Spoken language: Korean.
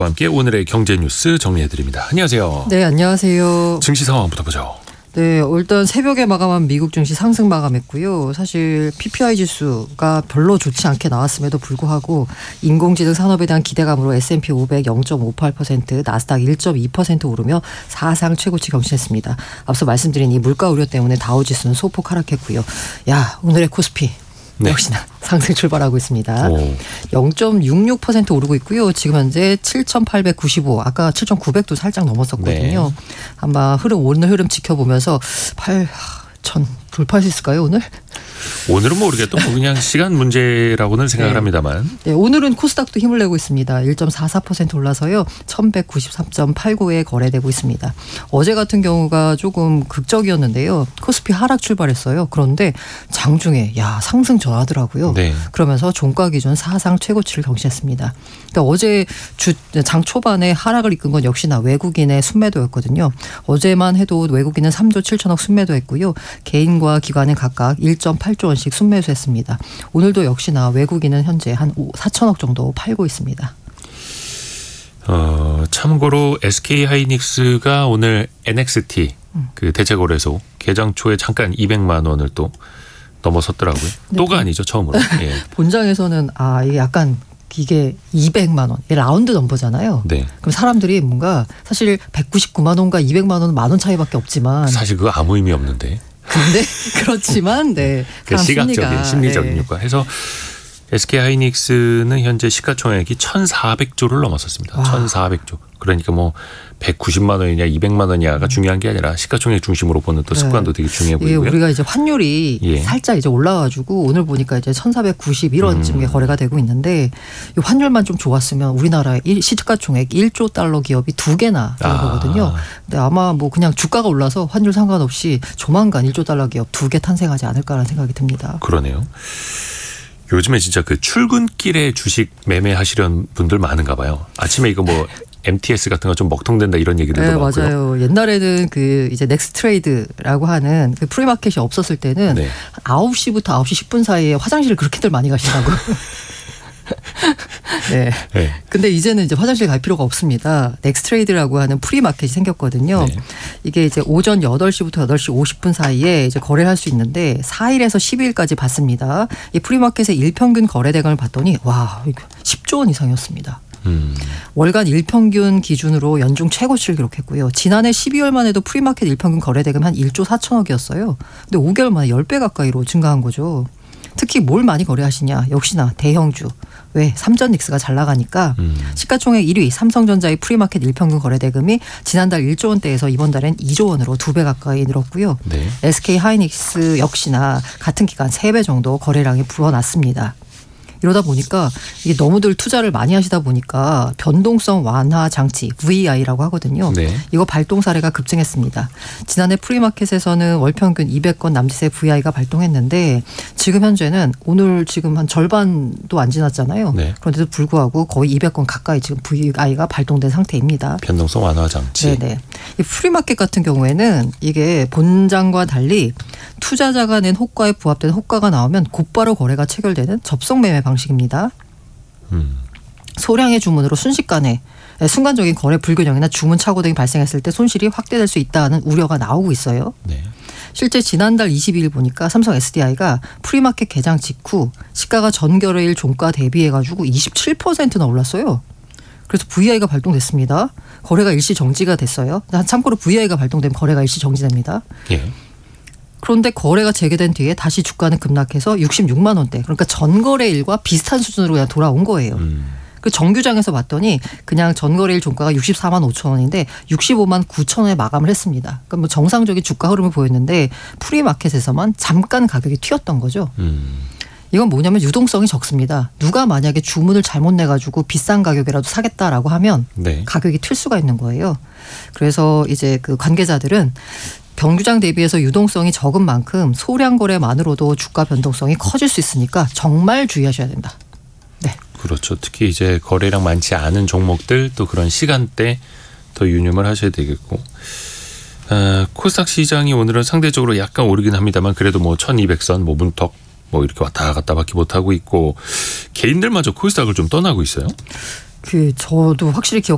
함께 오늘의 경제 뉴스 정리해드립니다. 안녕하세요. 네, 안녕하세요. 증시 상황부터 보죠. 네, 일단 새벽에 마감한 미국 증시 상승 마감했고요. 사실 PPI 지수가 별로 좋지 않게 나왔음에도 불구하고 인공지능 산업에 대한 기대감으로 S&P 500 0.58%, 나스닥 1.2% 오르며 사상 최고치 경신했습니다. 앞서 말씀드린 이 물가 우려 때문에 다우지수는 소폭 하락했고요. 야, 오늘의 코스피. 네. 역시나 상승 출발하고 있습니다. 0.66% 오르고 있고요. 지금 현재 7,895, 아까 7,900도 살짝 넘었었거든요. 네. 아마 오늘 흐름 지켜보면서 8,000 돌파할 수 있을까요, 오늘? 오늘은 모르겠도 뭐 그냥 시간 문제라고는 생각을 합니다만. 네, 오늘은 코스닥도 힘을 내고 있습니다. 1.44% 올라서요. 1193.89에 거래되고 있습니다. 어제 같은 경우가 조금 극적이었는데요. 코스피 하락 출발했어요. 그런데 장중에 상승 전하더라고요. 네. 그러면서 종가 기준 사상 최고치를 경신했습니다. 그러니까 어제 장 초반에 하락을 이끈 건 역시나 외국인의 순매도였거든요. 어제만 해도 외국인은 3조 7천억 순매도했고요. 개인과 기관은 각각 1.8조 원씩 순매수했습니다. 오늘도 역시나 외국인은 현재 한 4천억 정도 팔고 있습니다. 참고로 SK하이닉스가 오늘 NXT 그 대체거래소 개장 초에 잠깐 200만 원을 또 넘어섰더라고요. 또가 아니죠, 처음으로. 예. 본장에서는 이게 약간 이게 200만 원, 라운드 넘버잖아요. 네. 그럼 사람들이 뭔가 사실 199만 원과 200만 원은 만 원 차이밖에 없지만 사실 그거 아무 의미 없는데. 근데 그렇지만 그 시각적인 심리적인 효과 해서 SK하이닉스는 현재 시가총액이 1,400조를 넘었었습니다. 와. 1,400조. 그러니까 뭐 190만 원이냐 200만 원이냐가 중요한 게 아니라 시가총액 중심으로 보는 또 습관도 되게 중요해 보이고요. 우리가 이제 환율이 살짝 이제 올라가지고 오늘 보니까 이제 1,490 이런쯤에 거래가 되고 있는데 이 환율만 좀 좋았으면 우리나라 시가총액 1조 달러 기업이 2개나 되는 거거든요. 근데 아마 뭐 그냥 주가가 올라서 환율 상관없이 조만간 1조 달러 기업 2개 탄생하지 않을까라는 생각이 듭니다. 그러네요. 요즘에 진짜 그 출근길에 주식 매매하시려는 분들 많은가 봐요. 아침에 이거 뭐 MTS 같은 거 좀 먹통된다 이런 얘기들도 많고요. 맞아요. 옛날에는 그 이제 넥스트 트레이드라고 하는 그 프리마켓이 없었을 때는 9시부터 9시 10분 사이에 화장실을 그렇게들 많이 가신다고. 네. 근데 이제는 이제 화장실 갈 필요가 없습니다. 넥스트 트레이드라고 하는 프리마켓이 생겼거든요. 네. 이게 이제 오전 8시부터 8시 50분 사이에 이제 거래를 할 수 있는데 4일에서 12일까지 받습니다. 이 프리마켓의 일평균 거래 대금을 봤더니 10조 원 이상이었습니다. 월간 일평균 기준으로 연중 최고치를 기록했고요. 지난해 12월만 해도 프리마켓 일평균 거래 대금 한 1조 4천억이었어요. 근데 5개월 만에 10배 가까이로 증가한 거죠. 특히 뭘 많이 거래하시냐. 역시나 대형주. 왜? 삼전닉스가 잘 나가니까 시가총액 1위 삼성전자의 프리마켓 일평균 거래 대금이 지난달 1조 원대에서 이번 달엔 2조 원으로 2배 가까이 늘었고요. 네. SK하이닉스 역시나 같은 기간 3배 정도 거래량이 불어났습니다. 이러다 보니까 이게 너무들 투자를 많이 하시다 보니까 변동성 완화 장치 VI라고 하거든요. 네. 이거 발동 사례가 급증했습니다. 지난해 프리마켓에서는 월평균 200건 남짓의 VI가 발동했는데 지금 현재는 오늘 지금 한 절반도 안 지났잖아요. 네. 그런데도 불구하고 거의 200건 가까이 지금 VI가 발동된 상태입니다. 변동성 완화 장치. 네네. 이 프리마켓 같은 경우에는 이게 본장과 달리 투자자가 낸 호가에 부합되는 호가가 나오면 곧바로 거래가 체결되는 접속 매매 방식입니다. 소량의 주문으로 순식간에 순간적인 거래 불균형이나 주문 착오 등이 발생했을 때 손실이 확대될 수 있다는 우려가 나오고 있어요. 네. 실제 지난달 22일 보니까 삼성 SDI가 프리마켓 개장 직후 시가가 전거래일 종가 대비해가지고 27%나 올랐어요. 그래서 VI가 발동됐습니다. 거래가 일시 정지가 됐어요. 참고로 VI가 발동되면 거래가 일시 정지됩니다. 예. 그런데 거래가 재개된 뒤에 다시 주가는 급락해서 66만 원대. 그러니까 전거래일과 비슷한 수준으로 그냥 돌아온 거예요. 그 정규장에서 봤더니 그냥 전거래일 종가가 64만 5천 원인데 65만 9천 원에 마감을 했습니다. 그러니까 뭐 정상적인 주가 흐름을 보였는데 프리마켓에서만 잠깐 가격이 튀었던 거죠. 이건 뭐냐면 유동성이 적습니다. 누가 만약에 주문을 잘못 내가지고 비싼 가격이라도 사겠다라고 하면 가격이 튈 수가 있는 거예요. 그래서 이제 그 관계자들은 정규장 대비해서 유동성이 적은 만큼 소량 거래만으로도 주가 변동성이 커질 수 있으니까 정말 주의하셔야 된다. 네. 그렇죠. 특히 이제 거래량 많지 않은 종목들 또 그런 시간대 더 유념을 하셔야 되겠고. 코스닥 시장이 오늘은 상대적으로 약간 오르긴 합니다만 그래도 뭐 1200선 뭐 문턱 뭐 이렇게 왔다 갔다밖에 못하고 있고 개인들마저 코스닥을 좀 떠나고 있어요. 저도 확실히 기억하는